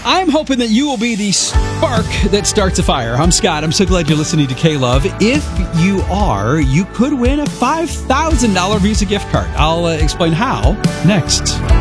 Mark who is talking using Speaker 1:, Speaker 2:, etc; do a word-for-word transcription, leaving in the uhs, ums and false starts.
Speaker 1: I'm hoping that you will be the spark that starts a fire. I'm Scott. I'm so glad you're listening to K-Love. If you are, you could win a five thousand dollars Visa gift card. I'll uh, explain how next.